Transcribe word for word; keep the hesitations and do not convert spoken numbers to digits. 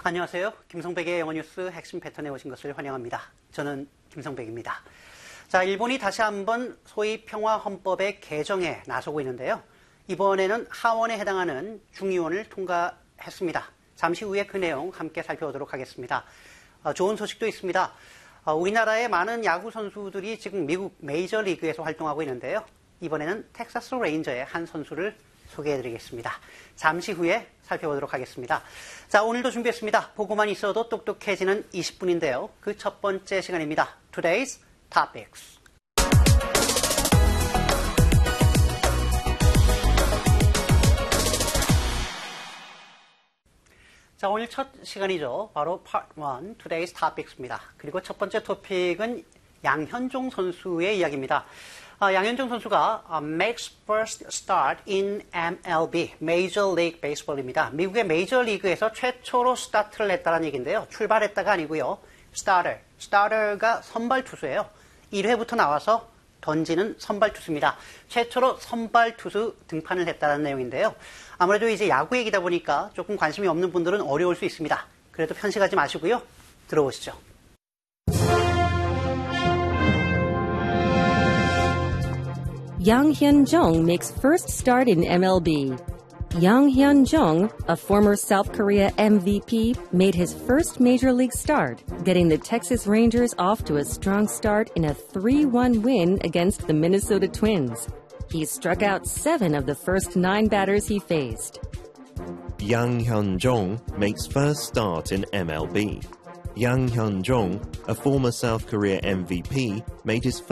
안녕하세요. 김성백의 영어 뉴스 핵심 패턴에 오신 것을 환영합니다. 저는 김성백입니다. 자, 일본이 다시 한번 소위 평화헌법의 개정에 나서고 있는데요. 이번에는 하원에 해당하는 중의원을 통과했습니다. 잠시 후에 그 내용 함께 살펴보도록 하겠습니다. 어, 좋은 소식도 있습니다. 어, 우리나라의 많은 야구 선수들이 지금 미국 메이저리그에서 활동하고 있는데요. 이번에는 텍사스 레인저의 한 선수를 소개해드리겠습니다. 잠시 후에 살펴보도록 하겠습니다. 자, 오늘도 준비했습니다. 보고만 있어도 똑똑해지는 이십 분인데요. 그 첫 번째 시간입니다. Today's Topics. 자, 오늘 첫 시간이죠. 바로 Part 일, Today's Topics입니다. 그리고 첫 번째 토픽은 양현종 선수의 이야기입니다. 아, 양현종 선수가 uh, makes first start in 엠 엘 비, Major League Baseball입니다. 미국의 메이저리그에서 최초로 스타트를 했다는 얘기인데요. 출발했다가 아니고요. starter, starter가 선발 투수예요. 일 회부터 나와서 던지는 선발 투수입니다. 최초로 선발 투수 등판을 했다는 내용인데요. 아무래도 이제 야구 얘기다 보니까 조금 관심이 없는 분들은 어려울 수 있습니다. 그래도 편식하지 마시고요. 들어보시죠. Yang Hyun-jung makes first start in 엠 엘 비. Yang Hyun-jung, a former South Korea 엠 브이 피, made his first major league start, getting the Texas Rangers off to a strong start in a three one win against the Minnesota Twins. He struck out seven of the first nine batters he faced. Yang Hyun-jung makes first start in 엠 엘 비. Yang Hyun-jung, a former South Korea 엠 브이 피, made his